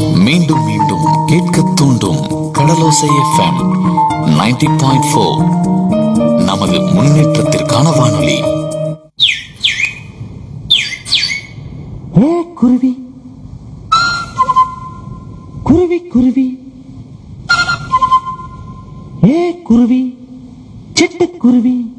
மீண்டும் மீண்டும் கேட்க தூண்டும் கடலோசை எஃப்எம் 90.4. நமது முன்னேற்றத்திற்கான வானொலி. குருவி குருவி குருவி குருவி சிட்டுக்குருவி